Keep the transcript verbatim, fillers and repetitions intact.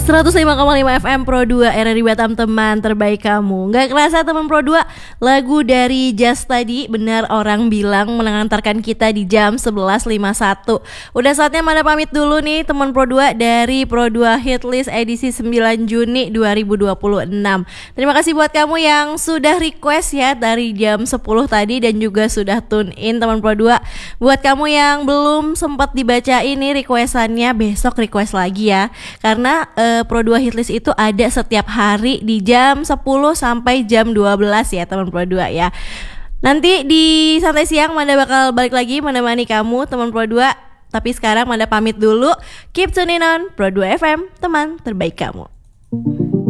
seratus lima koma lima F M Pro dua R R I Batam, teman terbaik kamu. Gak kerasa teman Pro dua, lagu dari Just tadi benar orang bilang mengantarkan kita di jam sebelas lima puluh satu. Udah saatnya Manda pamit dulu nih teman Pro dua dari Pro dua Hitlist edisi sembilan Juni dua ribu dua puluh enam. Terima kasih buat kamu yang sudah request ya dari jam sepuluh tadi dan juga sudah tune in teman Pro dua. Buat kamu yang belum sempat dibaca ini requestannya, besok request lagi ya. Karena uh, Pro dua Hitlist itu ada setiap hari di jam sepuluh sampai jam dua belas ya teman Pro dua ya. Nanti di santai siang Manda bakal balik lagi menemani kamu teman Pro dua. Tapi sekarang Manda pamit dulu. Keep tuning on Pro dua F M, teman terbaik kamu.